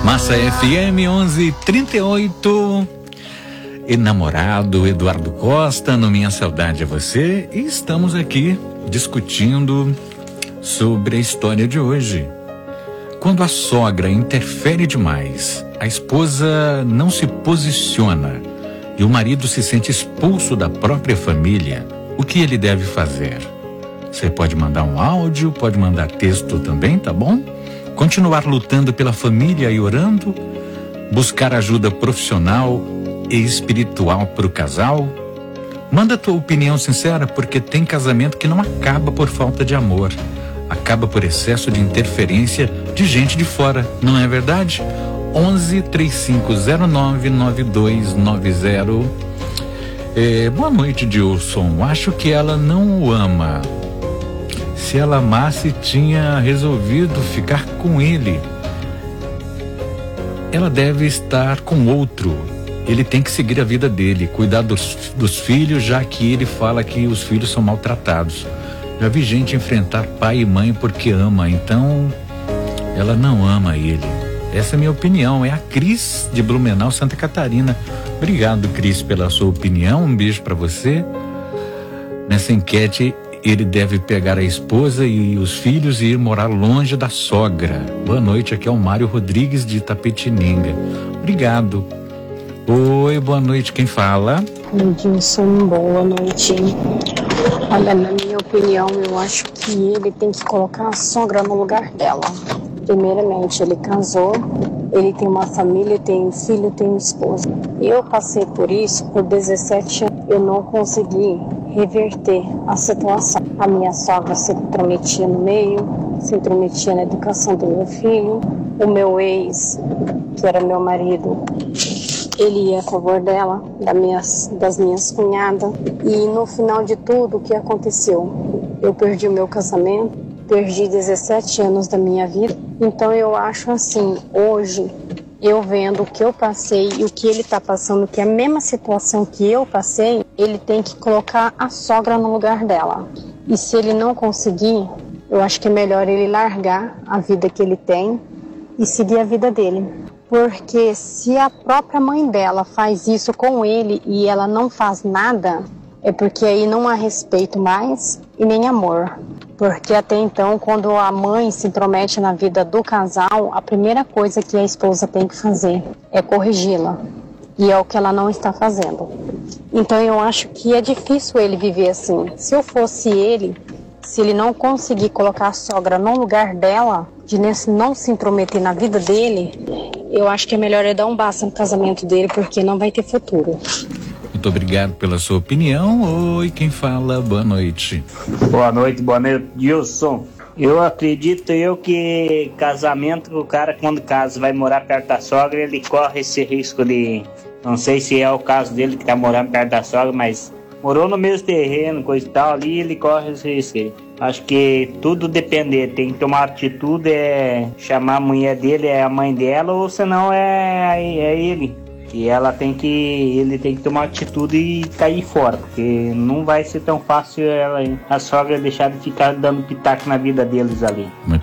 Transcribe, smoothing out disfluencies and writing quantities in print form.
Massa FM 11:38. Enamorado Eduardo Costa, no Minha Saudade é Você, e estamos aqui discutindo sobre a história de hoje. Quando a sogra interfere demais, a esposa não se posiciona e o marido se sente expulso da própria família, o que ele deve fazer? Você pode mandar um áudio, pode mandar texto também, tá bom? Continuar lutando pela família e orando, buscar ajuda profissional e espiritual para o casal. Manda tua opinião sincera, porque tem casamento que não acaba por falta de amor, acaba por excesso de interferência de gente de fora, não é verdade? 11-3509-9290. Boa noite, Dilson. Acho que ela não o ama. Se ela amasse, tinha resolvido ficar com ele. Ela deve estar com outro. Ele tem que seguir a vida dele, cuidar dos filhos, já que ele fala que os filhos são maltratados. Já vi gente enfrentar pai e mãe porque ama, então ela não ama ele. Essa é a minha opinião. É a Cris de Blumenau, Santa Catarina. Obrigado, Cris, pela sua opinião. Um beijo para você. Nessa enquete, ele deve pegar a esposa e os filhos e ir morar longe da sogra. Boa noite, aqui é o Mário Rodrigues de Itapetininga. Obrigado. Oi, boa noite, quem fala? Edilson, boa noite. Olha, na minha opinião, eu acho que ele tem que colocar a sogra no lugar dela. Primeiramente, ele casou, ele tem uma família, tem um filho, tem uma esposa. Eu passei por isso por 17 anos. Eu não consegui reverter a situação. A minha sogra se intrometia no meio, se intrometia na educação do meu filho. O meu ex, que era meu marido, ele ia a favor dela, das minhas cunhadas. E no final de tudo, o que aconteceu? Eu perdi o meu casamento, perdi 17 anos da minha vida. Então eu acho assim, hoje, eu vendo o que eu passei e o que ele está passando, que é a mesma situação que eu passei, ele tem que colocar a sogra no lugar dela. E se ele não conseguir, eu acho que é melhor ele largar a vida que ele tem e seguir a vida dele. Porque se a própria mãe dela faz isso com ele e ela não faz nada, é porque aí não há respeito mais e nem amor. Porque até então, quando a mãe se intromete na vida do casal, a primeira coisa que a esposa tem que fazer é corrigi-la. E é o que ela não está fazendo. Então eu acho que é difícil ele viver assim. Se eu fosse ele, se ele não conseguir colocar a sogra no lugar dela, de não se intrometer na vida dele, eu acho que é melhor ele dar um basta no casamento dele, porque não vai ter futuro. Muito obrigado pela sua opinião. Oi, quem fala? Boa noite. Boa noite, Dilson. Eu acredito que casamento, o cara quando casa vai morar perto da sogra, ele corre esse risco de, não sei se é o caso dele que tá morando perto da sogra, mas morou no mesmo terreno, coisa e tal, ali ele corre esse risco. Acho que tudo depende, tem que tomar atitude, chamar a mulher dele, é a mãe dela, ou senão é ele. E ele tem que tomar atitude e cair fora, porque não vai ser tão fácil a sogra deixar de ficar dando pitaco na vida deles ali. Muito